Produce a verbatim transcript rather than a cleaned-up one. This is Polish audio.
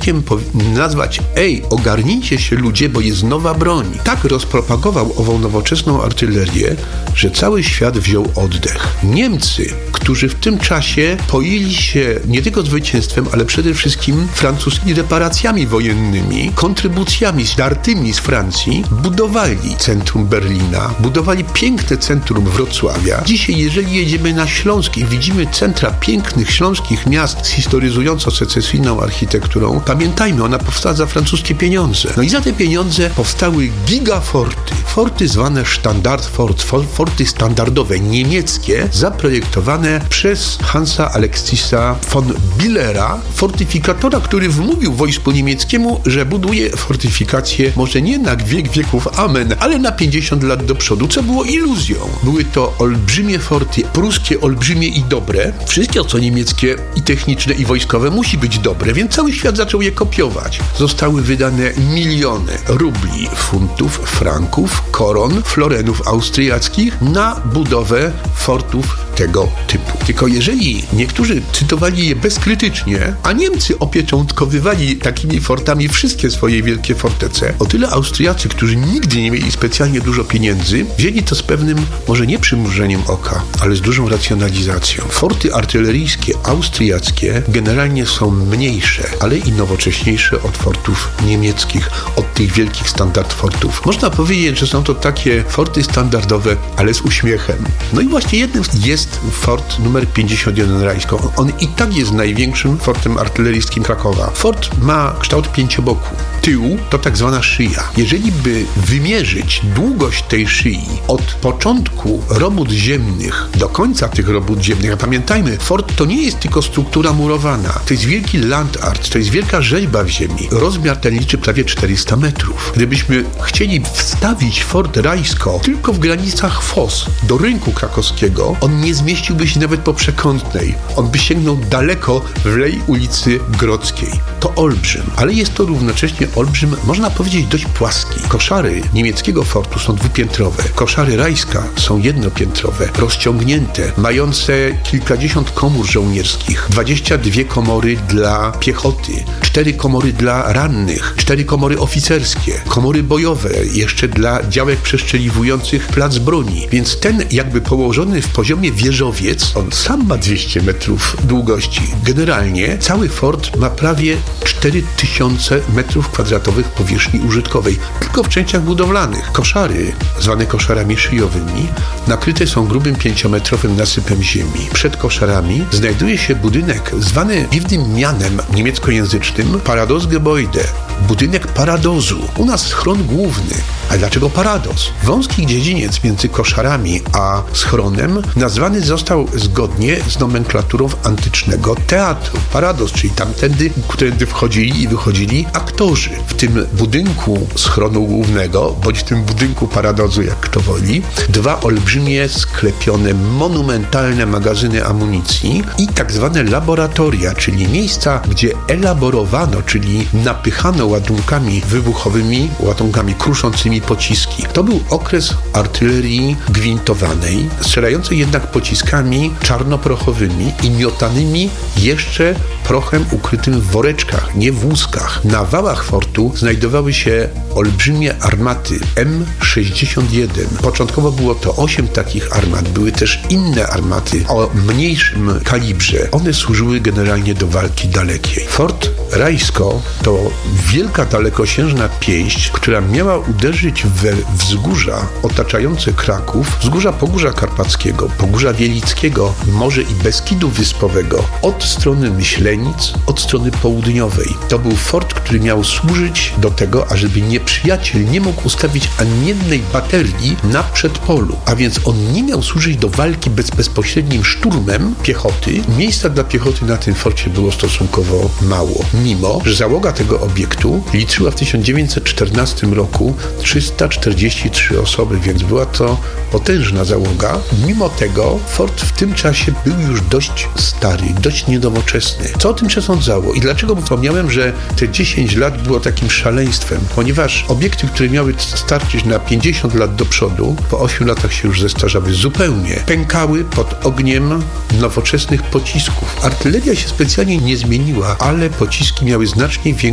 krzykiem nazwać: ej, ogarnijcie się ludzie, bo jest nowa broń. Tak rozpropagował ową nowoczesną artylerię, że cały świat wziął oddech. Niemcy, którzy w tym czasie poili się nie tylko zwycięstwem, ale przede wszystkim francuskimi reparacjami wojennymi, kontrybucjami zdartymi z Francji, budowali centrum Berlina, budowali piękne centrum Wrocławia. Dzisiaj, jeżeli jedziemy na Śląsk i widzimy centra pięknych śląskich miast z historyzująco-secesyjną architekturą, pamiętajmy, ona powstała za francuskie pieniądze. No i za te pieniądze powstały gigaforty. Forty zwane Standardfort, forty standardowe, niemieckie, zaprojektowane przez Hansa Aleksisa von Billera, fortyfikatora, który wmówił wojsku niemieckiemu, że buduje fortyfikację może nie na wiek wieków amen, ale na pięćdziesiąt lat do przodu, co było iluzją. Były to olbrzymie forty, pruskie olbrzymie i dobre. Wszystko, co niemieckie i techniczne i wojskowe, musi być dobre, więc cały świat zaczął je kopiować. Zostały wydane miliony rubli, funtów, franków, koron, florenów austriackich na budowę fortów tego typu. Tylko jeżeli niektórzy cytowali je bezkrytycznie, a Niemcy opieczątkowywali takimi fortami wszystkie swoje wielkie fortece, o tyle Austriacy, którzy nigdy nie mieli specjalnie dużo pieniędzy, wzięli to z pewnym, może nie przymrużeniem oka, ale z dużą racjonalizacją. Forty artyleryjskie austriackie generalnie są mniejsze, ale i nowocześniejsze od fortów niemieckich, od tych wielkich standardfortów. Można powiedzieć, że są to takie forty standardowe, ale z uśmiechem. No i właśnie jednym jest fort numer pięćdziesiąt jeden Rajsko. On i tak jest największym fortem artyleryjskim Krakowa. Fort ma kształt pięcioboku. Tył to tak zwana szyja. Jeżeli by wymierzyć długość tej szyi od początku robót ziemnych do końca tych robót ziemnych, a pamiętajmy, fort to nie jest tylko struktura murowana. To jest wielki land art, to jest wielka rzeźba w ziemi. Rozmiar ten liczy prawie czterysta metrów. Gdybyśmy chcieli wstawić fort Rajsko tylko w granicach Fos do rynku krakowskiego, on nie zmieściłby się nawet po przekątnej. On by sięgnął daleko w lej ulicy Grodzkiej. To olbrzym, ale jest to równocześnie olbrzym, można powiedzieć, dość płaski. Koszary niemieckiego fortu są dwupiętrowe. Koszary Rajska są jednopiętrowe, rozciągnięte, mające kilkadziesiąt komór żołnierskich, dwadzieścia dwie komory dla piechoty, cztery komory dla rannych, cztery komory oficerskie, komory bojowe, jeszcze dla działek przestrzeliwujących plac broni. Więc ten jakby położony w poziomie wieżowiec, on sam ma dwieście metrów długości. Generalnie cały fort ma prawie cztery tysiące metrów kwadratowych powierzchni użytkowej, tylko w częściach budowlanych. Koszary, zwane koszarami szyjowymi, nakryte są grubym pięciometrowym nasypem ziemi. Przed koszarami znajduje się budynek zwany dziwnym mianem niemieckojęzycznym Paradosgebäude, budynek paradozu. U nas schron główny. A dlaczego paradoz? Wąski dziedziniec między koszarami a schronem nazwany został zgodnie z nomenklaturą antycznego teatru. Paradoz, czyli tamtędy, którędy wchodzili i wychodzili aktorzy. W tym budynku schronu głównego, bądź w tym budynku paradozu, jak kto woli, dwa olbrzymie, sklepione, monumentalne magazyny amunicji i tak zwane laboratoria, czyli miejsca, gdzie elaborowano, czyli napychano ładunkami wybuchowymi, ładunkami kruszącymi pociski. To był okres artylerii gwintowanej, strzelającej jednak pociskami czarnoprochowymi i miotanymi jeszcze prochem ukrytym w woreczkach, nie w łuskach. Na wałach fortu znajdowały się olbrzymie armaty M sześćdziesiąt jeden. Początkowo było to osiem takich armat. Były też inne armaty o mniejszym kalibrze. One służyły generalnie do walki dalekiej. Fort Rajsko to wielka dalekosiężna pięść, która miała uderzyć we wzgórza otaczające Kraków, wzgórza Pogórza Karpackiego, Pogórza Wielickiego, może i Beskidu Wyspowego, od strony Myślenic, od strony południowej. To był fort, który miał służyć do tego, ażeby nieprzyjaciel nie mógł ustawić ani jednej baterii na przedpolu, a więc on nie miał służyć do walki bez bezpośrednim szturmem piechoty. Miejsca dla piechoty na tym forcie było stosunkowo mało, mimo że załoga tego obiektu liczyła w tysiąc dziewięćset czternastym roku trzysta czterdzieści trzy osoby, więc była to potężna załoga. Mimo tego fort w tym czasie był już dość stary, dość niedowoczesny. Co o tym przesądzało i dlaczego wspomniałem, że te dziesięć lat było takim szaleństwem? Ponieważ obiekty, które miały starczyć na pięćdziesiąt lat do przodu, po ośmiu latach się już zestarzały zupełnie. Pękały pod ogniem nowoczesnych pocisków. Artyleria się specjalnie nie zmieniła, ale pociski miały znacznie większe